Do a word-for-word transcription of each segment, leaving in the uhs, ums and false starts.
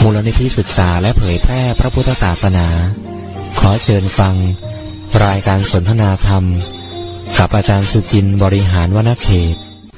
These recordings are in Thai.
มูลนิธิศึกษาและเผยแพร่พระพุทธศาสนาขอเชิญฟังรายการสนทนาธรรมกับอาจารย์สุจินต์บริหารวรรณเขต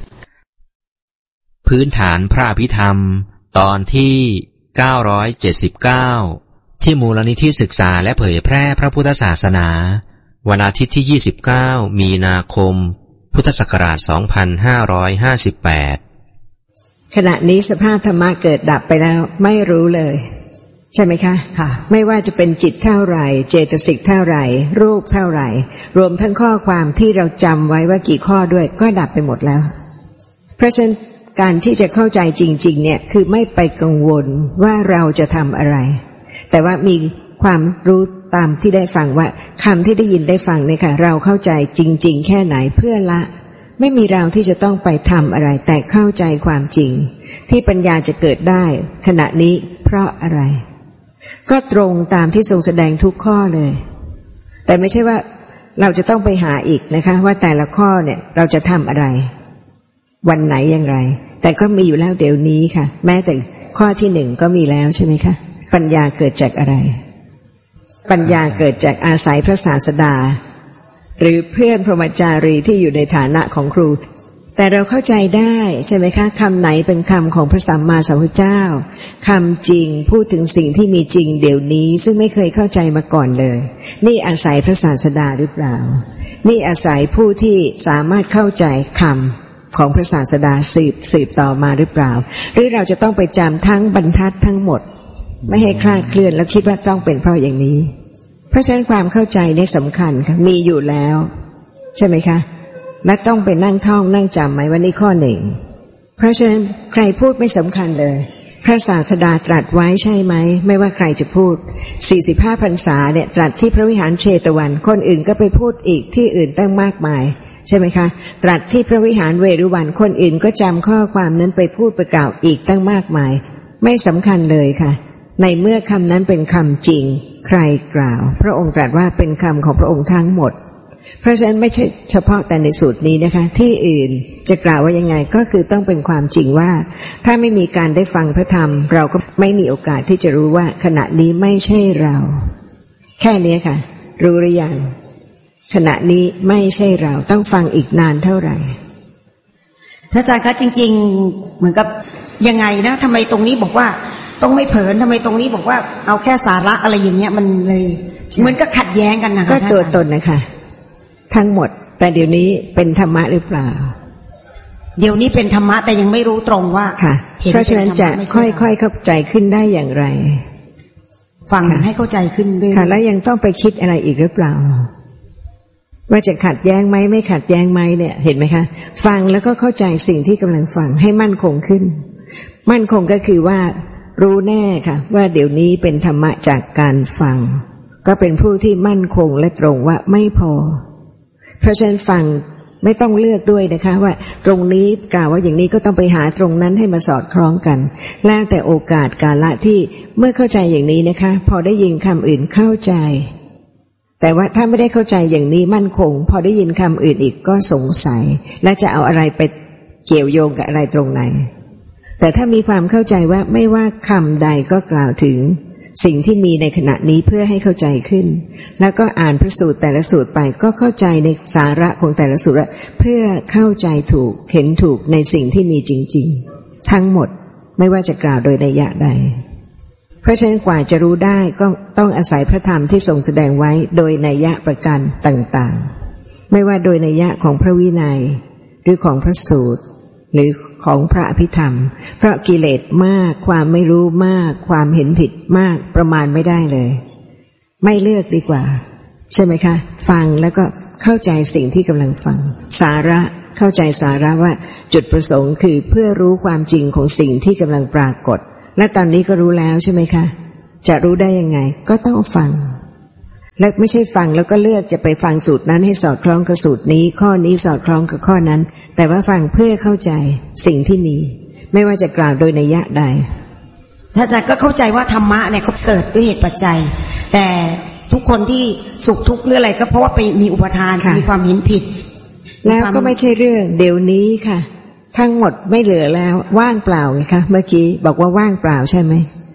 พื้นฐานพระอภิธรรมตอนที่เก้าร้อยเจ็ดสิบเก้าที่มูลนิธิศึกษาและเผยแพร่พระพุทธศาสนาวันอาทิตย์ที่ยี่สิบเก้ามีนาคมพุทธศักราชสองพันห้าร้อยห้าสิบแปดขณะนี้สภาพธรรมะเกิดดับไปแล้วไม่รู้เลยใช่ไหมคะค่ะไม่ว่าจะเป็นจิตเท่าไหร่เจตสิกเท่าไหร่รูปเท่าไหร่รวมทั้งข้อความที่เราจำไว้ว่ากี่ข้อด้วยก็ดับไปหมดแล้วเพราะฉะนั้นการที่จะเข้าใจจริงๆเนี่ยคือไม่ไปกังวลว่าเราจะทำอะไรแต่ว่ามีความรู้ตามที่ได้ฟังว่าคำที่ได้ยินได้ฟังเนี่ยค่ะเราเข้าใจจริงๆแค่ไหนเพื่อละไม่มีเราที่จะต้องไปทำอะไรแต่เข้าใจความจริงที่ปัญญาจะเกิดได้ขณะนี้เพราะอะไรก็ตรงตามที่ทรงแสดงทุกข้อเลยแต่ไม่ใช่ว่าเราจะต้องไปหาอีกนะคะว่าแต่ละข้อเนี่ยเราจะทำอะไรวันไหนอย่างไรแต่ก็มีอยู่แล้วเดี๋ยวนี้ค่ะแม้แต่ข้อที่หนึ่งก็มีแล้วใช่ไหมคะปัญญาเกิดจากอะไรปัญญาเกิดจากอาศัยพระศาสดาหรือเพื่อนพรหมจารีที่อยู่ในฐานะของครูแต่เราเข้าใจได้ใช่ไหมคะคำไหนเป็นคำของพระสัมมาสัมพุทธเจ้าคำจริงพูดถึงสิ่งที่มีจริงเดี๋ยวนี้ซึ่งไม่เคยเข้าใจมาก่อนเลยนี่อาศัยพระศาสดาหรือเปล่านี่อาศัยผู้ที่สามารถเข้าใจคำของพระศาสดาสืบสืบต่อมาหรือเปล่าหรือเราจะต้องไปจำทั้งบรรทัดทั้งหมดไม่ให้คลาดเคลื่อนแล้วคิดว่าต้องเป็นเพราะอย่างนี้เพราะฉะนั้นความเข้าใจนี่สำคัญค่ะมีอยู่แล้วใช่ไหมคะและต้องไปนั่งท่องนั่งจำไหมว่านี่ข้อหนึ่งเพราะฉะนั้นใครพูดไม่สำคัญเลยพระศาสดาตรัสไว้ใช่ไหมไม่ว่าใครจะพูดสี่สิบห้าพรรษาเนี่ยตรัสที่พระวิหารเชตวันคนอื่นก็ไปพูดอีกที่อื่นตั้งมากมายใช่ไหมคะตรัสที่พระวิหารเวรุวันคนอื่นก็จำข้อความนั้นไปพูดไปกล่าวอีกตั้งมากมายไม่สำคัญเลยค่ะในเมื่อคำนั้นเป็นคำจริงใครกล่าวพระองค์ตรัสว่าเป็นคำของพระองค์ทั้งหมดเพราะฉะนั้นไม่ใช่เฉพาะแต่ในสูตรนี้นะคะที่อื่นจะกล่าวว่ายังไงก็คือต้องเป็นความจริงว่าถ้าไม่มีการได้ฟังพระธรรมเราก็ไม่มีโอกาสที่จะรู้ว่าขณะนี้ไม่ใช่เราแค่นี้ค่ะรู้หรือยังขณะนี้ไม่ใช่เราต้องฟังอีกนานเท่าไหร่ท่านอาจารย์คะจริงๆเหมือนกับยังไงนะทำไมตรงนี้บอกว่าต้องไม่เผลอทำไมตรงนี้บอกว่าเอาแค่สาระอะไรอย่างเงี้ยมันเลยเหมือนก็ขัดแย้งกันนะคะก็ตัวตนนะคะทั้งหมดแต่เดี๋ยวนี้เป็นธรรมะหรือเปล่าเดี๋ยวนี้เป็นธรรมะแต่ยังไม่รู้ตรงว่าค่ะเพราะฉะนั้นจะค่อยๆเข้าใจขึ้นได้อย่างไรฟังให้เข้าใจขึ้นด้วยค่ะแล้วยังต้องไปคิดอะไรอีกหรือเปล่าว่าจะขัดแย้งไหมไม่ขัดแย้งไหมเนี่ยเห็นไหมคะฟังแล้วก็เข้าใจสิ่งที่กำลังฟังให้มั่นคงขึ้นมั่นคงก็คือว่ารู้แน่ค่ะว่าเดี๋ยวนี้เป็นธรรมะจากการฟังก็เป็นผู้ที่มั่นคงและตรงว่าไม่พอเพราะฉะนั้นฟังไม่ต้องเลือกด้วยนะคะว่าตรงนี้กล่าวว่าอย่างนี้ก็ต้องไปหาตรงนั้นให้มาสอดคล้องกันแล้วแต่โอกาสกาลที่เมื่อเข้าใจอย่างนี้นะคะพอได้ยินคำอื่นเข้าใจแต่ว่าถ้าไม่ได้เข้าใจอย่างนี้มั่นคงพอได้ยินคำอื่นอีกก็สงสัยและจะเอาอะไรไปเกี่ยวโยงกับอะไรตรงไหนแต่ถ้ามีความเข้าใจว่าไม่ว่าคำใดก็กล่าวถึงสิ่งที่มีในขณะนี้เพื่อให้เข้าใจขึ้นแล้วก็อ่านพระสูตรแต่ละสูตรไปก็เข้าใจในสาระของแต่ละสูตรเพื่อเข้าใจถูกเห็นถูกในสิ่งที่มีจริงๆทั้งหมดไม่ว่าจะกล่าวโดยนัยยะใดเพราะฉะนั้นกว่าจะรู้ได้ก็ต้องอาศัยพระธรรมที่ทรงแสดงไว้โดยนัยยะประการต่างๆไม่ว่าโดยนัยยะของพระวินัยหรือของพระสูตรหรือของพระอภิธรรมเพราะกิเลสมากความไม่รู้มากความเห็นผิดมากประมาณไม่ได้เลยไม่เลือกดีกว่าใช่ไหมคะฟังแล้วก็เข้าใจสิ่งที่กำลังฟังสาระเข้าใจสาระว่าจุดประสงค์คือเพื่อรู้ความจริงของสิ่งที่กำลังปรากฏและตอนนี้ก็รู้แล้วใช่ไหมคะจะรู้ได้ยังไงก็ต้องฟังและไม่ใช่ฟังแล้วก็เลือกจะไปฟังสูตรนั้นให้สอดคล้องกับสูตรนี้ข้อนี้สอดคล้องกับข้อนั้นแต่ว่าฟังเพื่อเข้าใจสิ่งที่มีไม่ว่าจะกล่าวโดยนัยยะใดท่านอาจารย์ก็เข้าใจว่าธรรมะเนี่ยเขาเกิดด้วยเหตุปัจจัยแต่ทุกคนที่สุขทุกข์หรืออะไรก็เพราะว่าไปมีอุปทานมีความเห็นผิดแล้วก็ไม่ใช่เรื่องเดี๋ยวนี้ค่ะทั้งหมดไม่เหลือแล้วว่างเปล่าไงคะเมื่อกี้บอกว่าว่างเปล่าใช่ไหม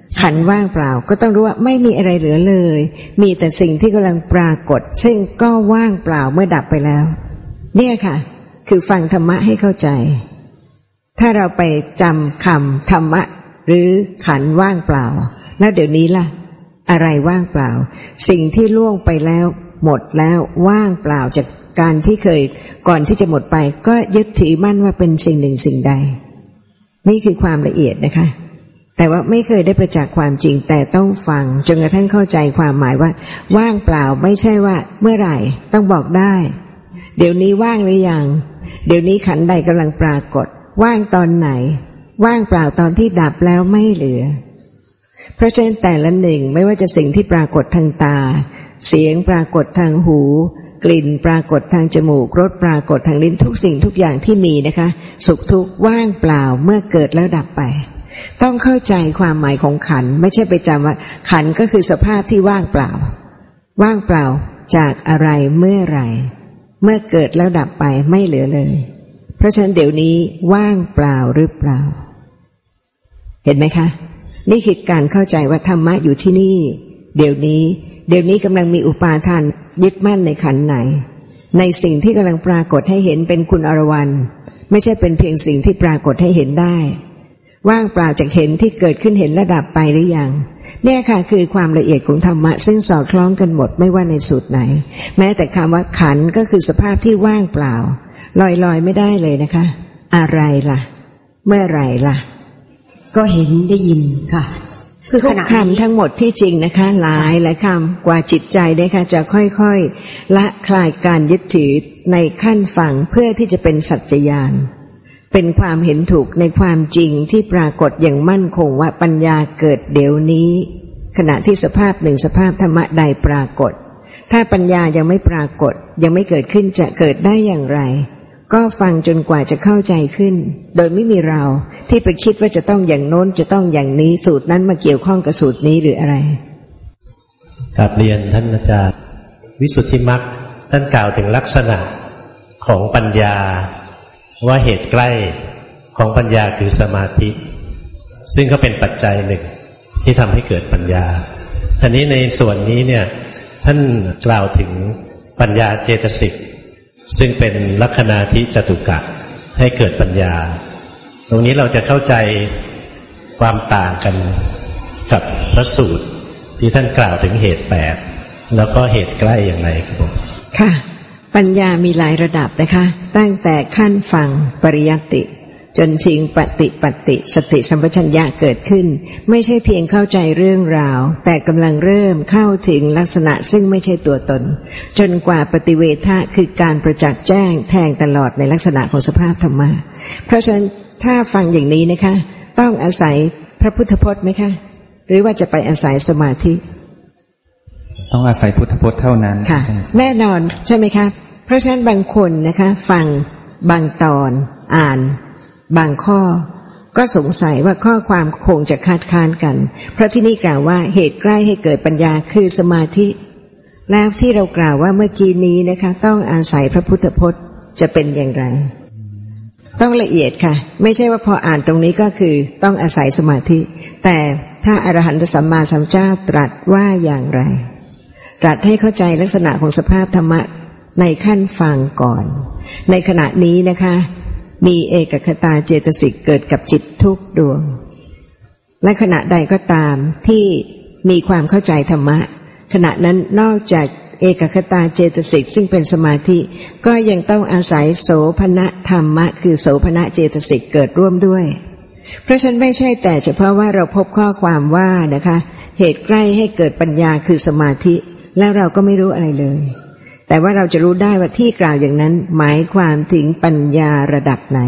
ขันว่างเปล่าก็ต้องรู้ว่าไม่มีอะไรเหลือเลยมีแต่สิ่งที่กำลังปรากฏซึ่งก็ว่างเปล่าเมื่อดับไปแล้วเนี่ยค่ะคือฟังธรรมะให้เข้าใจถ้าเราไปจำคำธรรมะหรือขันว่างเปล่าแล้วเดี๋ยวนี้ล่ะอะไรว่างเปล่าสิ่งที่ล่วงไปแล้วหมดแล้วว่างเปล่าจากการที่เคยก่อนที่จะหมดไปก็ยึดถือมั่นว่าเป็นสิ่งหนึ่งสิ่งใดนี่คือความละเอียดนะคะแต่ว่าไม่เคยได้ประจักษ์ความจริงแต่ต้องฟังจนกระทั่งเข้าใจความหมายว่าว่างเปล่าไม่ใช่ว่าเมื่อไหร่ต้องบอกได้เดี๋ยวนี้ว่างหรือยังเดี๋ยวนี้ขันธ์ใดกำลังปรากฏว่างตอนไหนว่างเปล่าตอนที่ดับแล้วไม่เหลือเพราะฉะนั้นแต่ละหนึ่งไม่ว่าจะสิ่งที่ปรากฏทางตาเสียงปรากฏทางหูกลิ่นปรากฏทางจมูกรสปรากฏทางลิ้นทุกสิ่งทุกอย่างที่มีนะคะสุขทุกข์ว่างเปล่าเมื่อเกิดแล้วดับไปต้องเข้าใจความหมายของขันธ์ไม่ใช่ไปจำว่าขันธ์ก็คือสภาพที่ว่างเปล่าว่างเปล่าจากอะไรเมื่อไหร่เมื่อเกิดแล้วดับไปไม่เหลือเลยเพราะฉะนั้นเดี๋ยวนี้ว่างเปล่าหรือเปล่าเห็นไหมคะนี่คือการเข้าใจว่าธรรมะอยู่ที่นี่เดี๋ยวนี้เดี๋ยวนี้กำลังมีอุปาทานยึดมั่นในขันธ์ไหนในสิ่งที่กำลังปรากฏให้เห็นเป็นคุณอรวรรณไม่ใช่เป็นเพียงสิ่งที่ปรากฏให้เห็นได้ว่างเปล่าจากเห็นที่เกิดขึ้นเห็นระดับไปหรือยังเนี่ยค่ะคือความละเอียดของธรรมะซึ่งสอดคล้องกันหมดไม่ว่าในสูตรไหนแม้แต่คำว่าขันธ์ก็คือสภาพที่ว่างเปล่าลอยๆไม่ได้เลยนะคะอะไรล่ะเมื่อไหร่ล่ะก็เห็นได้ยินค่ะคือทุกคำทั้งหมดที่จริงนะคะหลายหลายคำกว่าจิตใจนะคะจะค่อยๆละคลายการยึดถือในขั้นฟังเพื่อที่จะเป็นสัจจญาณเป็นความเห็นถูกในความจริงที่ปรากฏอย่างมั่นคงว่าปัญญาเกิดเดี๋ยวนี้ขณะที่สภาพหนึ่งสภาพธรรมะใดปรากฏถ้าปัญญายังไม่ปรากฏยังไม่เกิดขึ้นจะเกิดได้อย่างไรก็ฟังจนกว่าจะเข้าใจขึ้นโดยไม่มีเราที่ไปคิดว่าจะต้องอย่างโน้นจะต้องอย่างนี้สูตรนั้นมาเกี่ยวข้องกับสูตรนี้หรืออะไรกราบเรียนท่านอาจารย์วิสุทธิมรรคท่านกล่าวถึงลักษณะของปัญญาว่าเหตุใกล้ของปัญญาคือสมาธิซึ่งก็เป็นปัจจัยหนึ่งที่ทำให้เกิดปัญญาทีนี้ในส่วนนี้เนี่ยท่านกล่าวถึงปัญญาเจตสิกซึ่งเป็นลัคนาธิจตุกะให้เกิดปัญญาตรงนี้เราจะเข้าใจความต่างกันกับพระสูตรที่ท่านกล่าวถึงเหตุแปดแล้วก็เหตุใกล้อย่างไรครับผมค่ะปัญญามีหลายระดับนะคะตั้งแต่ขั้นฟังปริยัติจนถึงปฏิปัติสติสัมปชัญญะเกิดขึ้นไม่ใช่เพียงเข้าใจเรื่องราวแต่กำลังเริ่มเข้าถึงลักษณะซึ่งไม่ใช่ตัวตนจนกว่าปฏิเวทะคือการประจักษ์แจ้งแทงตลอดในลักษณะของสภาพธรรมะเพราะฉะนั้นถ้าฟังอย่างนี้นะคะต้องอาศัยพระพุทธพจน์ไหมคะหรือว่าจะไปอาศัยสมาธิต้องอาศัยพุทธพจน์เท่านั้นค่ะแน่นอนใช่ไหมคะเพราะฉะนั้นบางคนนะคะฟังบางตอนอ่านบางข้อก็สงสัยว่าข้อความคงจะคาดค้านกันเพราะที่นี่กล่าวว่าเหตุใกล้ให้เกิดปัญญาคือสมาธิแล้วที่เรากล่าวว่าเมื่อกี้นี้นะคะต้องอาศัยพระพุทธพจน์จะเป็นอย่างไรต้องละเอียดค่ะไม่ใช่ว่าพออ่านตรงนี้ก็คือต้องอาศัยสมาธิแต่พระอรหันตสัมมาสัมพุทธเจ้าตรัสว่าอย่างไรตรัสให้เข้าใจลักษณะของสภาพธรรมะในขั้นฟังก่อนในขณะนี้นะคะมีเอกคตาเจตสิกเกิดกับจิตทุกดวงและขณะใดก็ตามที่มีความเข้าใจธรรมะขณะนั้นนอกจากเอกคตาเจตสิกซึ่งเป็นสมาธิก็ยังต้องอาศัยโสภณธรรมะคือโสภณเจตสิกเกิดร่วมด้วยเพราะฉะนั้นไม่ใช่แต่เฉพาะว่าเราพบข้อความว่านะคะเหตุใกล้ให้เกิดปัญญาคือสมาธิแล้วเราก็ไม่รู้อะไรเลยแต่ว่าเราจะรู้ได้ว่าที่กล่าวอย่างนั้นหมายความถึงปัญญาระดับไหน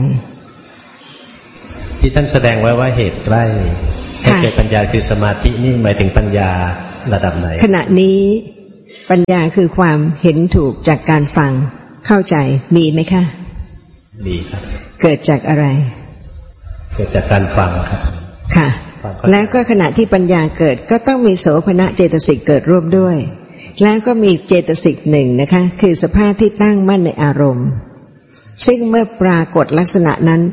ที่ท่านแสดงไว้ว่าเหตุใกล้ให้เกิดปัญญาคือสมาธินี่หมายถึงปัญญาระดับไหนขณะนี้ปัญญาคือความเห็นถูกจากการฟังเข้าใจมีไหมคะมีครับเกิดจากอะไรเกิดจากการฟังครับค่ะแล้วก็ขณะที่ปัญญาเกิดก็ต้องมีโสภณเจตสิกเกิดร่วมด้วยแล้วก็มีเจตสิกหนึ่งนะคะคือสภาพที่ตั้งมั่นในอารมณ์ซึ่งเมื่อปรากฏลักษณะนั้น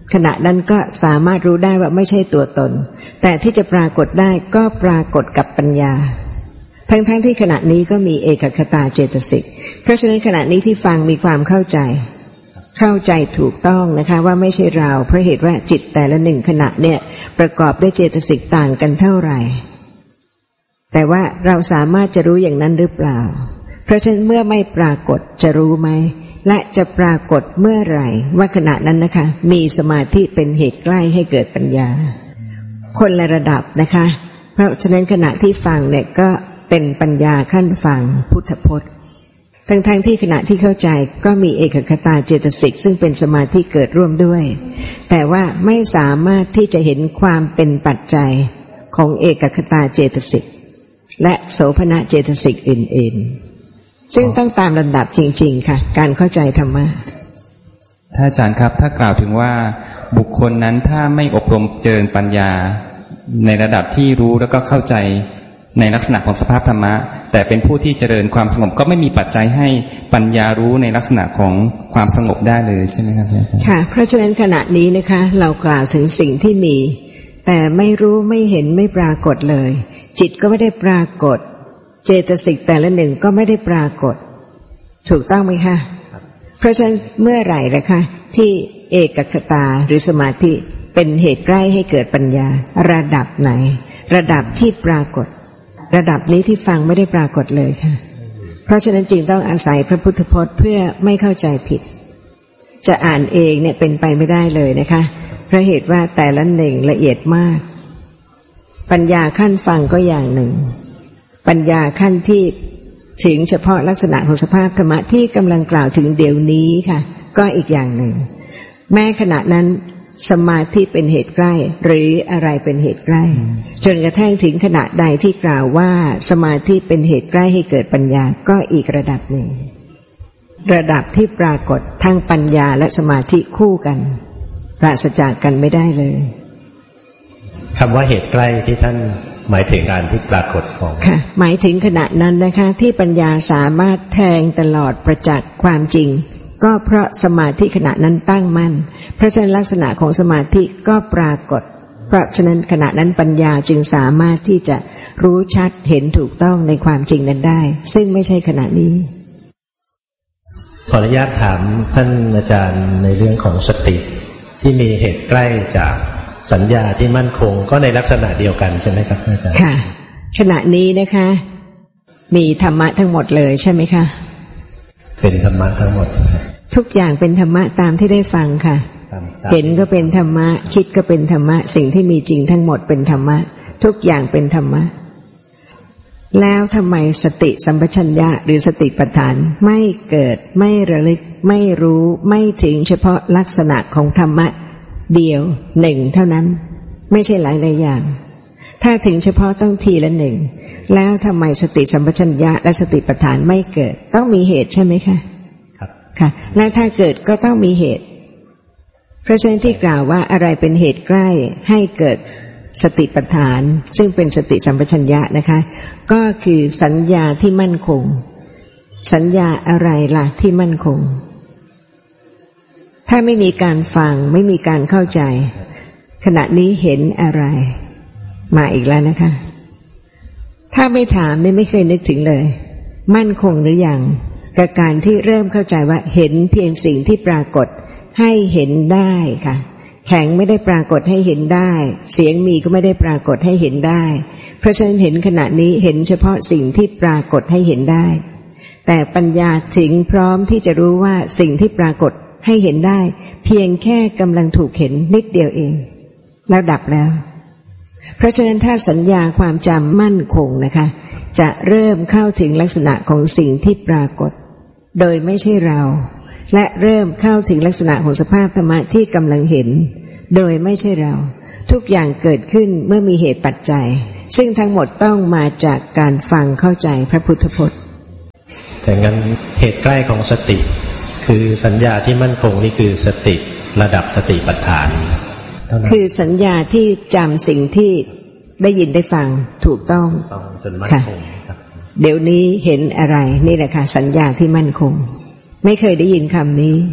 ขณะนั้นก็สามารถรู้ได้ว่าไม่ใช่ตัวตนแต่ที่จะปรากฏได้ก็ปรากฏกับปัญญาทั้งๆ ท, ที่ขณะนี้ก็มีเอกคตาเจตสิกเพราะฉะนั้นขณะนี้ที่ฟังมีความเข้าใจเข้าใจถูกต้องนะคะว่าไม่ใช่เราเพราะเหตุว่าจิตแต่ละหนึ่งขณะเนี่ยประกอบด้วยเจตสิกต่างกันเท่าไหร่แต่ว่าเราสามารถจะรู้อย่างนั้นหรือเปล่าเพราะฉะนั้นเมื่อไม่ปรากฏจะรู้ไหมและจะปรากฏเมื่อไหร่ว่าขณะนั้นนะคะมีสมาธิเป็นเหตุใกล้ให้เกิดปัญญาคนละระดับนะคะเพราะฉะนั้นขณะที่ฟังเนี่ยก็เป็นปัญญาขั้นฟังพุทธพจน์ทั้งๆ ท, ที่ขณะที่เข้าใจก็มีเอกคตาเจตสิกซึ่งเป็นสมาธิเกิดร่วมด้วยแต่ว่าไม่สามารถที่จะเห็นความเป็นปัจจัยของเอกคตาเจตสิกและโสภณเจตสิกอื่นๆซึ่งต้องตามลำดับจริงๆค่ะการเข้าใจธรรมะถ้าอาจารย์ครับถ้ากล่าวถึงว่าบุคคลนั้นถ้าไม่อบรมเจริญปัญญาในระดับที่รู้แล้วก็เข้าใจในลักษณะของสภาพธรรมะแต่เป็นผู้ที่เจริญความสงบก็ไม่มีปัจจัยให้ปัญญารู้ในลักษณะของความสงบได้เลยใช่ไหมครับค่ะเพราะฉะนั้นขณะนี้นะคะเรากล่าวถึงสิ่งที่มีแต่ไม่รู้ไม่เห็นไม่ปรากฏเลยจิตก็ไม่ได้ปรากฏเจตสิกแต่ละหนึ่งก็ไม่ได้ปรากฏถูกต้องไหมคะเพราะฉะนั้นเมื่อไหร่ล่ะคะที่เอกคตาหรือสมาธิเป็นเหตุใกล้ให้เกิดปัญญาระดับไหนระดับที่ปรากฏระดับนี้ที่ฟังไม่ได้ปรากฏเลยค่ะเพราะฉะนั้นจึงต้องอาศัยพระพุทธพจน์เพื่อไม่เข้าใจผิดจะอ่านเองเนี่ยเป็นไปไม่ได้เลยนะคะเพราะเหตุว่าแต่ละหนึ่งละเอียดมากปัญญาขั้นฟังก็อย่างหนึ่งปัญญาขั้นที่ถึงเฉพาะลักษณะของสภาพธรรมะที่กำลังกล่าวถึงเดี๋ยวนี้ค่ะก็อีกอย่างหนึ่งแม้ขณะนั้นสมาธิเป็นเหตุใกล้หรืออะไรเป็นเหตุใกล้จนกระทั่งถึงขณะใดที่กล่าวว่าสมาธิเป็นเหตุใกล้ให้เกิดปัญญาก็อีกระดับหนึ่งระดับที่ปรากฏทั้งปัญญาและสมาธิคู่กันปราศจากกันไม่ได้เลยคำว่าเหตุใกล้ที่ท่านหมายถึงการที่ปรากฏของค่ะหมายถึงขณะนั้นนะคะที่ปัญญาสามารถแทงตลอดประจักษ์ความจริงก็เพราะสมาธิขณะนั้นตั้งมั่นเพราะฉะนั้นลักษณะของสมาธิก็ปรากฏเพราะฉะนั้นขณะนั้นปัญญาจึงสามารถที่จะรู้ชัดเห็นถูกต้องในความจริงนั้นได้ซึ่งไม่ใช่ขณะนี้ขออนุญาตถามท่านอาจารย์ในเรื่องของสติที่มีเหตุใกล้จากสัญญาที่มั่นคงก็ในลักษณะเดียวกันใช่ไหมครับอาจารย์ค่ะขณะนี้นะคะมีธรรมะทั้งหมดเลยใช่ไหมคะเป็นธรรมะทั้งหมดทุกอย่างเป็นธรรมะตามที่ได้ฟังค่ะเห็นก็เป็นธรรมะคิดก็เป็นธรรมะสิ่งที่มีจริงทั้งหมดเป็นธรรมะทุกอย่างเป็นธรรมะแล้วทำไมสติสัมปชัญญะหรือสติปัฏฐานไม่เกิดไม่ระลึกไม่รู้ไม่ถึงเฉพาะลักษณะของธรรมะเดียวหนึ่งเท่านั้นไม่ใช่หลายหลายอย่างถ้าถึงเฉพาะต้องทีละหนึ่งแล้วทำไมสติสัมปชัญญะและสติปัฏฐานไม่เกิดต้องมีเหตุใช่ไหมคะครับค่ะและถ้าเกิดก็ต้องมีเหตุเพราะฉะนั้นที่กล่าวว่าอะไรเป็นเหตุใกล้ให้เกิดสติปัฏฐานซึ่งเป็นสติสัมปชัญญะนะคะก็คือสัญญาที่มั่นคงสัญญาอะไรล่ะที่มั่นคงถ้าไม่มีการฟังไม่มีการเข้าใจขณะนี้เห็นอะไรมาอีกแล้วนะคะถ้าไม่ถามนี่ไม่เคยนึกถึงเลยมั่นคงหรือยังกับการที่เริ่มเข้าใจว่าเห็นเพียงสิ่งที่ปรากฏให้เห็นได้ค่ะแข็งไม่ได้ปรากฏให้เห็นได้เสียงมีก็ไม่ได้ปรากฏให้เห็นได้เพราะฉะนั้นเห็นขณะนี้เห็นเฉพาะสิ่งที่ปรากฏให้เห็นได้แต่ปัญญาถึงพร้อมที่จะรู้ว่าสิ่งที่ปรากฏให้เห็นได้เพียงแค่กำลังถูกเห็นนิดเดียวเองแล้วดับแล้วเพราะฉะนั้นถ้าสัญญาความจำมั่นคงนะคะจะเริ่มเข้าถึงลักษณะของสิ่งที่ปรากฏโดยไม่ใช่เราและเริ่มเข้าถึงลักษณะของสภาพธรรมะที่กำลังเห็นโดยไม่ใช่เราทุกอย่างเกิดขึ้นเมื่อมีเหตุปัจจัยซึ่งทั้งหมดต้องมาจากการฟังเข้าใจพระพุทธพจน์แต่งั้นเหตุใกล้ของสติคือสัญญาที่มั่นคงนี่คือสติระดับสติปัฏฐานคือสัญญาที่จำสิ่งที่ได้ยินได้ฟังถูกต้องจนมั่นคงเดี๋ยวนี้เห็นอะไรนี่แหละค่ะสัญญาที่มั่นคงไม่เคยได้ยินคำนี้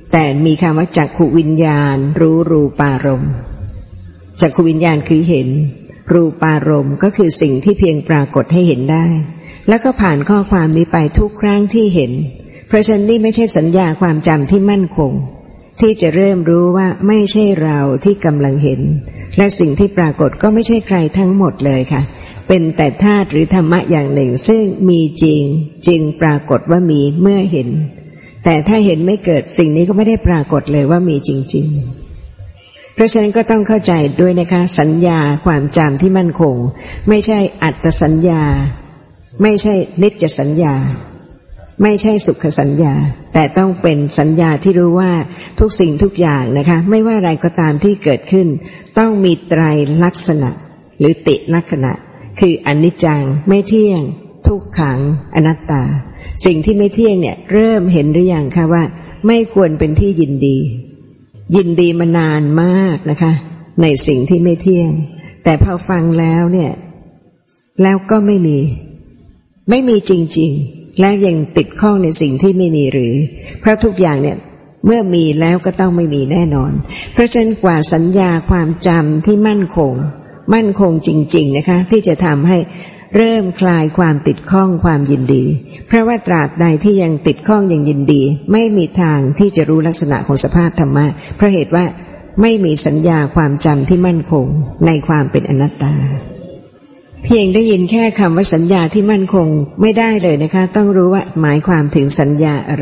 แต่มีคำว่าจักขุวิญญาณรู้รูปารมณ์จักขุวิญญาณคือเห็นรูปารมณ์ก็คือสิ่งที่เพียงปรากฏให้เห็นได้แล้วก็ผ่านข้อความนี้ไปทุกครั้งที่เห็นเพราะฉะนั้นนี่ไม่ใช่สัญญาความจำที่มั่นคงที่จะเริ่มรู้ว่าไม่ใช่เราที่กำลังเห็นและสิ่งที่ปรากฏก็ไม่ใช่ใครทั้งหมดเลยค่ะเป็นแต่ธาตุหรือธรรมะอย่างหนึ่งซึ่งมีจริงจริงปรากฏว่ามีเมื่อเห็นแต่ถ้าเห็นไม่เกิดสิ่งนี้ก็ไม่ได้ปรากฏเลยว่ามีจริงๆเพราะฉะนั้นก็ต้องเข้าใจด้วยนะคะสัญญาความจำที่มั่นคงไม่ใช่อัตตสัญญาไม่ใช่นิจจสัญญาไม่ใช่สุขสัญญาแต่ต้องเป็นสัญญาที่รู้ว่าทุกสิ่งทุกอย่างนะคะไม่ว่าอะไรก็ตามที่เกิดขึ้นต้องมีไตรลักษณะหรือติลักษณะคืออนิจจังไม่เที่ยงทุกขังอนัตตาสิ่งที่ไม่เที่ยงเนี่ยเริ่มเห็นหรือยังคะว่าไม่ควรเป็นที่ยินดียินดีมานานมากนะคะในสิ่งที่ไม่เที่ยงแต่พอฟังแล้วเนี่ยแล้วก็ไม่มีไม่มีจริงๆและยังติดข้องในสิ่งที่ไม่มีหรือเพราะทุกอย่างเนี่ยเมื่อมีแล้วก็ต้องไม่มีแน่นอนเพราะฉะนั้นกว่าสัญญาความจำที่มั่นคงมั่นคงจริงๆนะคะที่จะทำให้เริ่มคลายความติดข้องความยินดีเพราะว่าตราบใดที่ยังติดข้องยังยินดีไม่มีทางที่จะรู้ลักษณะของสภาพธรรมะเพราะเหตุว่าไม่มีสัญญาความจำที่มั่นคงในความเป็นอนัตตาเพียงได้ยินแค่คำว่าสัญญาที่มั่นคงไม่ได้เลยนะคะต้องรู้ว่าหมายความถึงสัญญาอะไร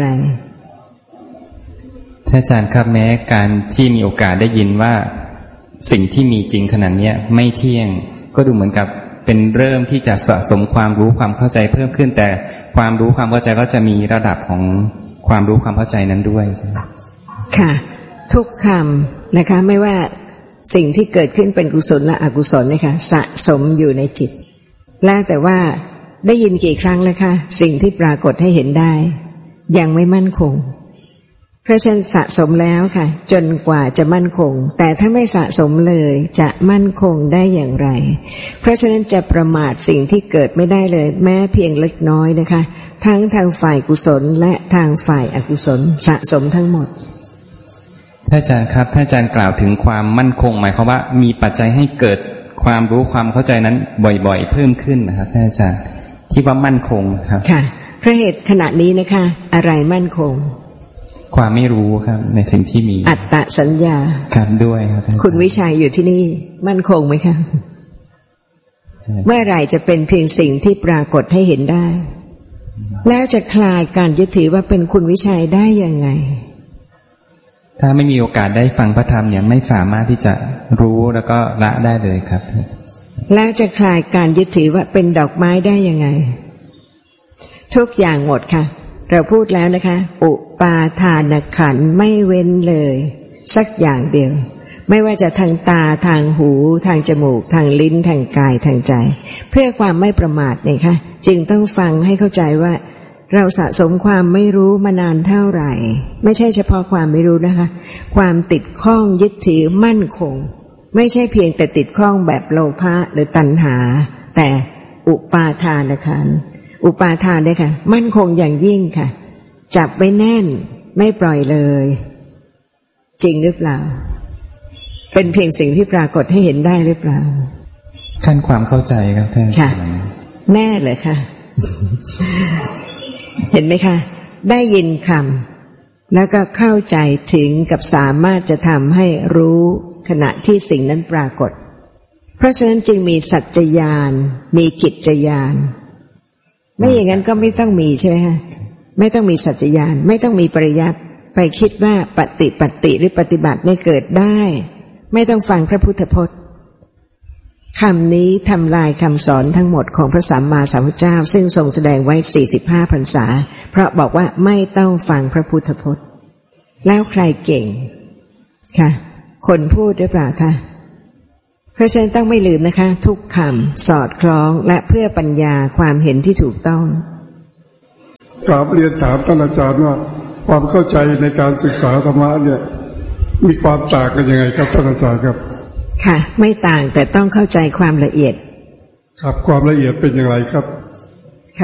ท่านอาจารย์ครับแม้การที่มีโอกาสได้ยินว่าสิ่งที่มีจริงขนาดนี้ไม่เที่ยงก็ดูเหมือนกับเป็นเริ่มที่จะสะสมความรู้ความเข้าใจเพิ่มขึ้นแต่ความรู้ความเข้าใจก็จะมีระดับของความรู้ความเข้าใจนั้นด้วยใช่ไหมค่ะทุกคำนะคะไม่ว่าสิ่งที่เกิดขึ้นเป็นกุศลและอกุศลนะคะสะสมอยู่ในจิตแล้วแต่ว่าได้ยินกี่ครั้งแล้วคะสิ่งที่ปรากฏให้เห็นได้ยังไม่มั่นคงเพราะฉะนั้นสะสมแล้วค่ะจนกว่าจะมั่นคงแต่ถ้าไม่สะสมเลยจะมั่นคงได้อย่างไรเพราะฉะนั้นจะประมาทสิ่งที่เกิดไม่ได้เลยแม้เพียงเล็กน้อยนะคะทั้งทางฝ่ายกุศลและทางฝ่ายอกุศลสะสมทั้งหมดท่านอาจารย์ครับท่านอาจารย์กล่าวถึงความมั่นคงหมายความว่ามีปัจจัยให้เกิดความรู้ความเข้าใจนั้นบ่อยๆเพิ่มขึ้นนะครับท่านอาจารย์ที่ว่ามั่นคงครับค่ะเพราะเหตุขณะนี้นะคะอะไรมั่นคงความไม่รู้ครับในสิ่งที่มีอัตตสัญญาครับด้วยครับคุณวิชัยอยู่ที่นี่มั่นคงไหมคะเมื่อไหร่จะเป็นเพียงสิ่งที่ปรากฏให้เห็นได้แล้วจะคลายการยึดถือว่าเป็นคุณวิชัยได้ยังไงถ้าไม่มีโอกาสได้ฟังพระธรรมเนี่ยไม่สามารถที่จะรู้แล้วก็ละได้เลยครับแล้วจะคลายการยึดถือว่าเป็นดอกไม้ได้ยังไงทุกอย่างหมดค่ะเราพูดแล้วนะคะอุปาทานขันธ์ไม่เว้นเลยสักอย่างเดียวไม่ว่าจะทางตาทางหูทางจมูกทางลิ้นทางกายทางใจเพื่อความไม่ประมาทเนี่ยค่ะจึงต้องฟังให้เข้าใจว่าเราสะสมความไม่รู้มานานเท่าไหร่ไม่ใช่เฉพาะความไม่รู้นะคะความติดข้องยึดถือมั่นคงไม่ใช่เพียงแต่ติดข้องแบบโลภะหรือตัณหาแต่อุปาทานขันธ์อุปาทานเนี่ยค่ะมั่นคงอย่างยิ่งค่ะจับไว้แน่นไม่ปล่อยเลยจริงหรือเปล่าเป็นเพียงสิ่งที่ปรากฏให้เห็นได้หรือเปล่าขั้นความเข้าใจครับท่านค่ะแน่เลยค่ะ เห็นไหมคะได้ยินคำแล้วก็เข้าใจถึงกับสามารถจะทำให้รู้ขณะที่สิ่งนั้นปรากฏเพราะฉะนั้นจึงมีสัจจญาณมีกิจจญาณไม่อย่างนั้นก็ไม่ต้องมีใช่ไหมคะไม่ต้องมีสัจจญาณไม่ต้องมีปริยัติไปคิดว่าปฏิปัติหรือปฏิบัติไม่เกิดได้ไม่ต้องฟังพระพุทธพจน์คำนี้ทำลายคำสอนทั้งหมดของพระสัมมาสัมพุทธเจ้าซึ่งทรงแสดงไว้สี่สิบห้าพรรษาเพราะบอกว่าไม่ต้องฟังพระพุทธพจน์แล้วใครเก่งค่ะคนพูดหรือเปล่าคะเพราะฉะนั้นต้องไม่ลืมนะคะทุกคำสอดคล้องและเพื่อปัญญาความเห็นที่ถูกต้องกราบเรียนถามท่านอาจารย์ว่าความเข้าใจในการศึกษาธรรมะเนี่ยมีความต่างกันยังไงครับท่านอาจารย์ครับค่ะไม่ต่างแต่ต้องเข้าใจความละเอียดครับความละเอียดเป็นอย่างไรครับค่ะ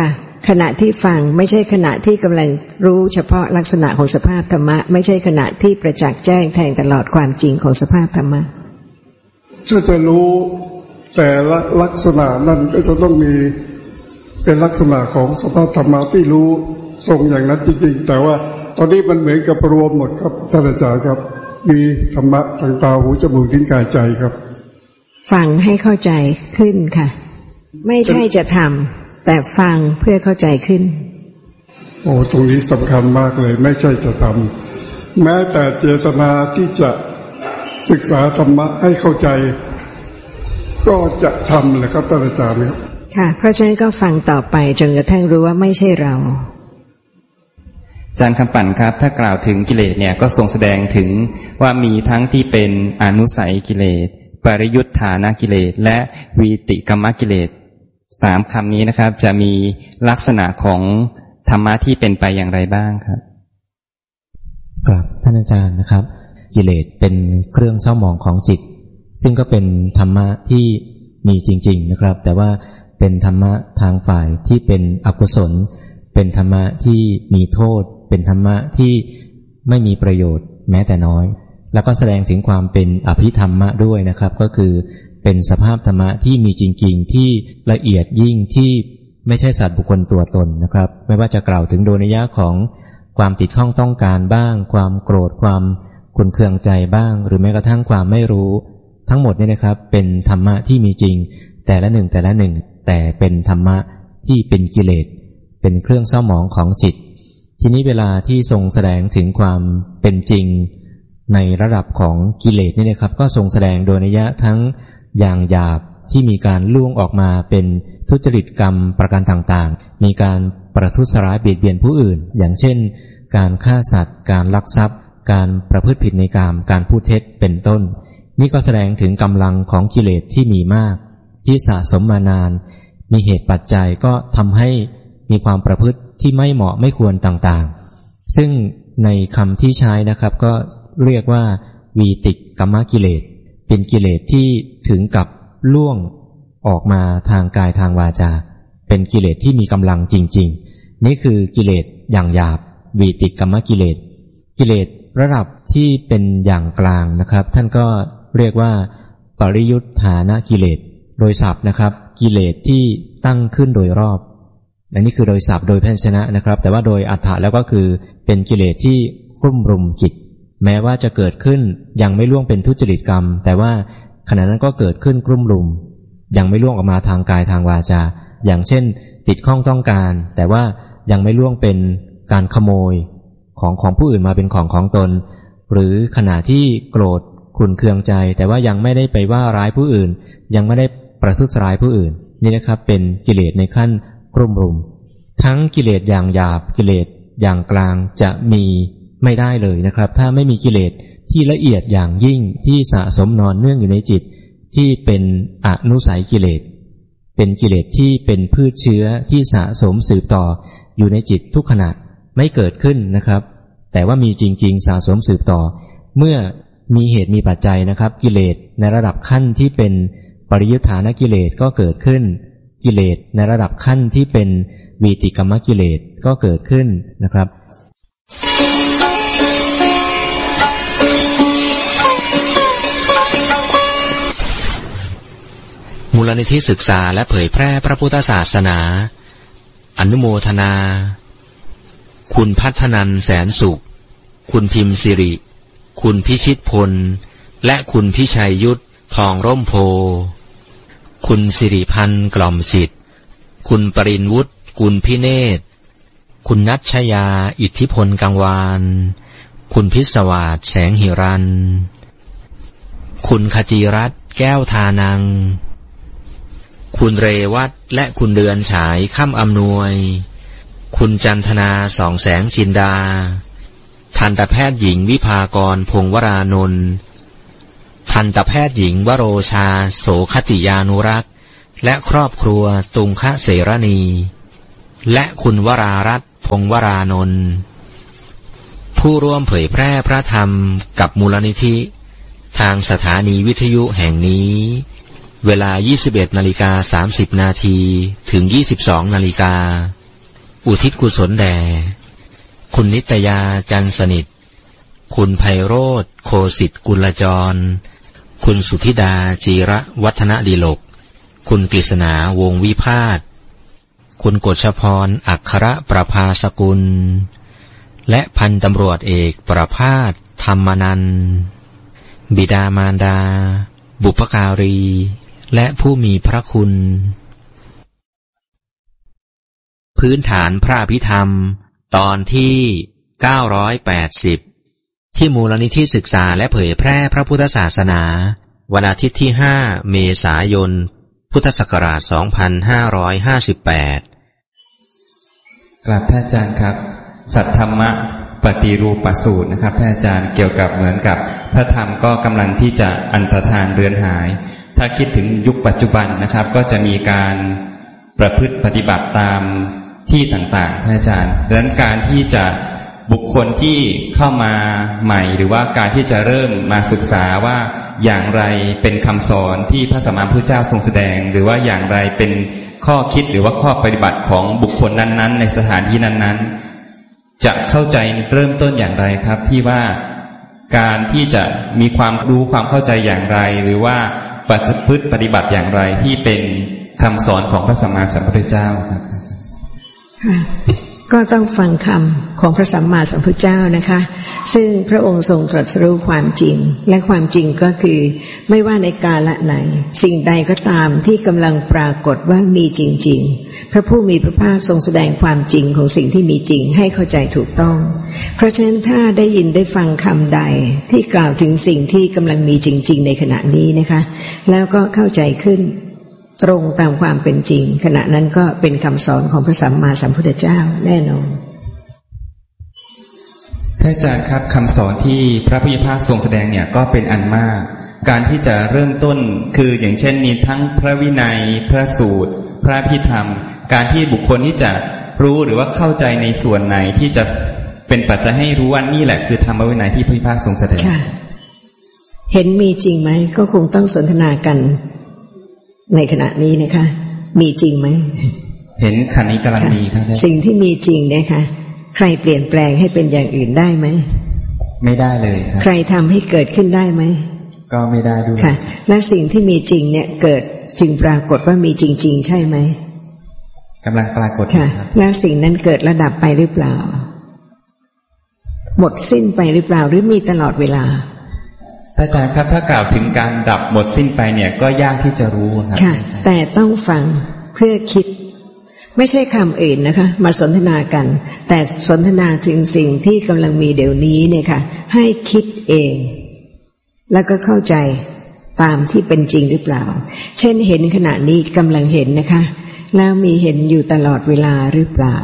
ขณะที่ฟังไม่ใช่ขณะที่กำลังรู้เฉพาะลักษณะของสภาพธรรมะไม่ใช่ขณะที่ประจักษ์แจ้งแทงตลอดความจริงของสภาพธรรมะถ้าจะรู้แต่ละลักษณะนั้นก็จะต้องมีเป็นลักษณะของสภาพธรรมะที่รู้ตรงอย่างนั้นจริงๆแต่ว่าตอนนี้มันเหมือนกับรวมหมดครับท่านอาจารย์ครับมีธรรมะทางตาหูจมูกลิ้นกายใจครับฟังให้เข้าใจขึ้นค่ะไม่ใช่จะทำแต่ฟังเพื่อเข้าใจขึ้นโอ้ตรงนี้สำคัญมากเลยไม่ใช่จะทำแม้แต่เจตนาที่จะศึกษาธรรมะให้เข้าใจก็จะทำเลยครับท่านอาจารย์ครับค่ะเพราะฉะนั้นก็ฟังต่อไปจนกระทั่งรู้ว่าไม่ใช่เราอาจารย์คำปั่นครับถ้ากล่าวถึงกิเลสเนี่ยก็ทรงแสดงถึงว่ามีทั้งที่เป็นอนุสัยกิเลสปริยุทธานกิเลสและวีติกรรมกิเลสสามคำนี้นะครับจะมีลักษณะของธรรมะที่เป็นไปอย่างไรบ้างครับครับท่านอาจารย์นะครับกิเลสเป็นเครื่องเศร้าหมองของจิตซึ่งก็เป็นธรรมะที่มีจริงๆนะครับแต่ว่าเป็นธรรมะทางฝ่ายที่เป็นอกุศลเป็นธรรมะที่มีโทษเป็นธรรมะที่ไม่มีประโยชน์แม้แต่น้อยแล้วก็แสดงถึงความเป็นอภิธรรมะด้วยนะครับก็คือเป็นสภาพธรรมะที่มีจริงๆที่ละเอียดยิ่งที่ไม่ใช่สัตว์บุคคลตัวตนนะครับไม่ว่าจะกล่าวถึงโดยนัยยะของความติดข้องต้องการบ้างความโกรธความขุ่นเคืองใจบ้างหรือแม้กระทั่งความไม่รู้ทั้งหมดนี่นะครับเป็นธรรมะที่มีจริงแต่ละหนึ่งแต่ละหนึ่งแต่เป็นธรรมะที่เป็นกิเลสเป็นเครื่องเศร้าหมองของจิตทีนี้เวลาที่ทรงแสดงถึงความเป็นจริงในระดับของกิเลสนี่นะครับก็ทรงแสดงโดยนัยยะทั้งอย่างหยาบที่มีการล่วงออกมาเป็นทุจริตกรรมประการต่างๆมีการประทุษร้ายเบียดเบียนผู้อื่นอย่างเช่นการฆ่าสัตว์การลักทรัพย์การประพฤติผิดในกามการพูดเท็จเป็นต้นนี่ก็แสดงถึงกำลังของกิเลสที่มีมากที่สะสมมานานมีเหตุปัจจัยก็ทำให้มีความประพฤติที่ไม่เหมาะไม่ควรต่างๆซึ่งในคำที่ใช้นะครับก็เรียกว่าวีติกรรมกิเลสเป็นกิเลสที่ถึงกับล่วงออกมาทางกายทางวาจาเป็นกิเลสที่มีกำลังจริงๆนี่คือกิเลสอย่างหยาบวีติกรรมกิเลสกิเลสระดับที่เป็นอย่างกลางนะครับท่านก็เรียกว่าปริยุทธานกิเลสโดยศัพท์นะครับกิเลสที่ตั้งขึ้นโดยรอบอันนี้คือโดยศัพท์โดยพยัญชนะนะครับแต่ว่าโดยอรรถะแล้วก็คือเป็นกิเลสที่ครุ่มรุมจิตแม้ว่าจะเกิดขึ้นยังไม่ล่วงเป็นทุจริตกรรมแต่ว่าขณะนั้นก็เกิดขึ้นครุ่มรุมยังไม่ล่วงออกมาทางกายทางวาจาอย่างเช่นติดข้องต้องการแต่ว่ายังไม่ล่วงเป็นการขโมยของของผู้อื่นมาเป็นของของตนหรือขณะที่โกรธขุ่นเคืองใจแต่ว่ายังไม่ได้ไปว่าร้ายผู้อื่นยังไม่ได้ประทุษร้ายผู้อื่นนี่นะครับเป็นกิเลสในขั้นครุ่มรุมทั้งกิเลสอย่างหยาบกิเลสอย่างกลางจะมีไม่ได้เลยนะครับถ้าไม่มีกิเลสที่ละเอียดอย่างยิ่งที่สะสมนอนเนื่องอยู่ในจิตที่เป็นอนุสัยกิเลสเป็นกิเลสที่เป็นพืชเชื้อที่สะสมสืบต่ออยู่ในจิตทุกขณะไม่เกิดขึ้นนะครับแต่ว่ามีจริงๆสะสมสืบต่อเมื่อมีเหตุมีปัจจัยนะครับกิเลสในระดับขั้นที่เป็นปริยุทธานกิเลสก็เกิดขึ้นกิเลสในระดับขั้นที่เป็นวีติกรรมกิเลสก็เกิดขึ้นนะครับมูลนิธิศึกษาและเผยแพร่พระพุทธศาสนาอนุโมทนาคุณพัฒนันแสนสุขคุณพิมพ์สิริคุณพิชิตพลและคุณพิชัยยุทธทองร่มโพคุณสิริพันธ์กล่อมสิทธิ์คุณปรินวุฒิกุลพิเนศคุณนัชชยาอิทธิพลกังวานคุณพิศวาสแสงหิรันคุณขจีรัตน์แก้วทานังคุณเรวัตและคุณเดือนฉายค่ำอำนวยคุณจันทนาสองแสงจินดาทันตแพทย์หญิงวิภากรพงวรานนท์ทันตแพทย์หญิงวโรชาโสคติยานุรักษ์และครอบครัวตุงคะเสรณีและคุณวรารัตน์พงวรานนท์ผู้ร่วมเผยแพร่พระธรรมกับมูลนิธิทางสถานีวิทยุแห่งนี้เวลา ยี่สิบเอ็ดนาฬิกาสามสิบนาทีถึง ยี่สิบสองนาฬิกาอุทิศกุศลแด่คุณนิตยาจันสนิทคุณไพโรธโคสิทธิ์กุลจรคุณสุธิดาจีระวัฒนดิลกคุณกฤษณาวงวิพาทคุณกฤษพรอัครประภาสกุลและพันตำรวจเอกประภาสธรรมนันท์บิดามารดาบุพการีและผู้มีพระคุณพื้นฐานพระอภิธรรมตอนที่เก้าร้อยแปดสิบที่มูลนิธิศึกษาและเผยแพร่พระพุทธศาสนาวันอาทิตย์ที่ห้าเมษายนพุทธศักราชสองพันห้าร้อยห้าสิบแปดกราบท่านอาจารย์ครับสัทธรรมะปฏิรูปสูตรนะครับท่านอาจารย์เกี่ยวกับเหมือนกับพระธรรมก็กำลังที่จะอันตรธานเรือนหายถ้าคิดถึงยุคปัจจุบันนะครับก็จะมีการประพฤติปฏิบัติตามที่ต่างๆท่านอาจารย์ดังนั้นการที่จะบุคคลที่เข้ามาใหม่หรือว่าการที่จะเริ่มมาศึกษาว่าอย่างไรเป็นคำสอนที่พระสัมมาสัมพุทธเจ้าทรงแสดงหรือว่าอย่างไรเป็นข้อคิดหรือว่าข้อปฏิบัติของบุคคลนั้นๆในสถานที่นั้นๆจะเข้าใจเริ่มต้นอย่างไรครับที่ว่าการที่จะมีความรู้ความเข้าใจอย่างไรหรือว่าปฏิพฤติปฏิบัติอย่างไรที่เป็นคำสอนของพระสัมมาสัมพุทธเจ้าครับก็ต้องฟังคำของพระสัมมาสัมพุทธเจ้านะคะซึ่งพระองค์ทรงตรัสรู้ความจริงและความจริงก็คือไม่ว่าในกาลไหนสิ่งใดก็ตามที่กำลังปรากฏว่ามีจริงๆพระผู้มีพระภาคทรงแสดงความจริงของสิ่งที่มีจริงให้เข้าใจถูกต้องเพราะฉะนั้นถ้าได้ยินได้ฟังคำใดที่กล่าวถึงสิ่งที่กำลังมีจริงๆในขณะนี้นะคะแล้วก็เข้าใจขึ้นตรงตามความเป็นจริงขณะนั้นก็เป็นคำสอนของพระสัมมาสัมพุทธเจ้าแน่นอนท่านอาจารย์ครับคำสอนที่พระพุทธเจ้าทรงแสดงเนี่ยก็เป็นอันมากการที่จะเริ่มต้นคืออย่างเช่นมีทั้งพระวินัยพระสูตรพระอภิธรรมการที่บุคคลที่จะรู้หรือว่าเข้าใจในส่วนไหนที่จะเป็นปัจจัยให้รู้ว่านี่แหละคือธรรมวินัยที่พระพุทธเจ้าทรงแสดงเห็นมีจริงไหมก็คงต้องสนทนากันในขณะนี้นะคะมีจริงไหมเห็นขณะนี้กำลังมีครับสิ่งที่มีจริงเนี่ยค่ะใครเปลี่ยนแปลงให้เป็นอย่างอื่นได้ไหมไม่ได้เลยครับใครทำให้เกิดขึ้นได้ไหมก็ไม่ได้ด้วยค่ะและสิ่งที่มีจริงเนี่ยเกิดจึงปรากฏว่ามีจริงๆใช่ไหมกำลังปรากฏค่ะแล้วสิ่งนั้นเกิดระดับไปหรือเปล่าหมดสิ้นไปหรือเปล่าหรือมีตลอดเวลาอาจารย์ครับถ้ากล่าวถึงการดับหมดสิ้นไปเนี่ยก็ยากที่จะรู้ครับค่ะแต่ต้องฟังเพื่อคิดไม่ใช่คำอื่นนะคะมาสนทนากันแต่สนทนาถึงสิ่งที่กำลังมีเดี๋ยวนี้เนี่ยค่ะให้คิดเองแล้วก็เข้าใจตามที่เป็นจริงหรือเปล่าเช่นเห็นขณะนี้กำลังเห็นนะคะแล้วมีเห็นอยู่ตลอดเวลาหรือเปล่า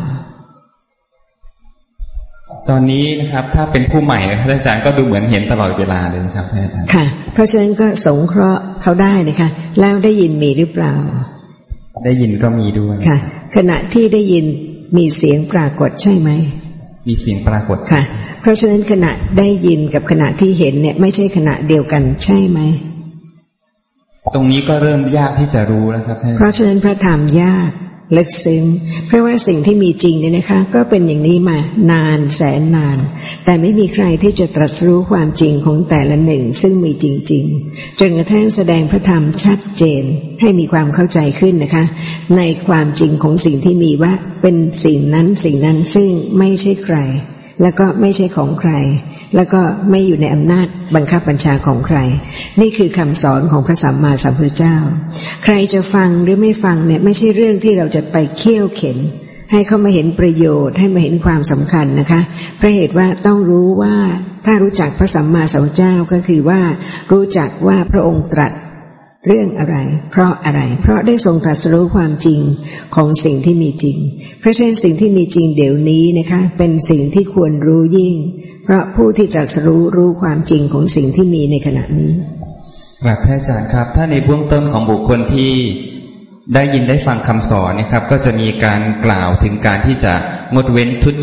ตอนนี้นะครับถ้าเป็นผู้ใหม่นะครับอาจารย์ก็ดูเหมือนเห็นตลอดเวลาเลยนะครับอาจารย์ค่ะเพราะฉะนั้นก็สงเคราะห์เขาได้นะคะแล้วได้ยินมีหรือเปล่าได้ยินก็มีด้วยค่ะขณะที่ได้ยินมีเสียงปรากฏใช่ไหมมีเสียงปรากฏค่ะเพราะฉะนั้นขณะได้ยินกับขณะที่เห็นเนี่ยไม่ใช่ขณะเดียวกันใช่ไหมตรงนี้ก็เริ่มยากที่จะรู้แล้วครับท่านเพราะฉะนั้นพระธรรมยากลึกซึ้งเพราะว่าสิ่งที่มีจริงเนี่ยนะคะก็เป็นอย่างนี้มานานแสนนานแต่ไม่มีใครที่จะตรัสรู้ความจริงของแต่ละหนึ่งซึ่งมีจริงๆจนกระทั่งแสดงพระธรรมชัดเจนให้มีความเข้าใจขึ้นนะคะในความจริงของสิ่งที่มีว่าเป็นสิ่งนั้นสิ่งนั้นซึ่งไม่ใช่ใครแล้วก็ไม่ใช่ของใครแล้วก็ไม่อยู่ในอำนาจบังคับบัญชาของใครนี่คือคำสอนของพระสัมมาสัมพุทธเจ้าใครจะฟังหรือไม่ฟังเนี่ยไม่ใช่เรื่องที่เราจะไปเคี่ยวเข็นให้เขามาเห็นประโยชน์ให้มาเห็นความสำคัญนะคะเพราะเหตุว่าต้องรู้ว่าถ้ารู้จักพระสัมมาสัมพุทธเจ้าก็คือว่ารู้จักว่าพระองค์ตรัสเรื่องอะไรเพราะอะไรเพราะได้ทรงตรัสรู้ความจริงของสิ่งที่มีจริงเพราะฉะนั้นสิ่งที่มีจริงเดี๋ยวนี้นะคะเป็นสิ่งที่ควรรู้ยิ่งเพราะผู้ที่ตรัสรู้รู้ความจริงของสิ่งที่มีในขณะนี้ครับท่านอาจารย์ครับถ้าในเบื้องต้นของบุคคลที่ได้ยินได้ฟังคำสอนนะครับก็จะมีการกล่าวถึงการที่จะงดเว้นทุจ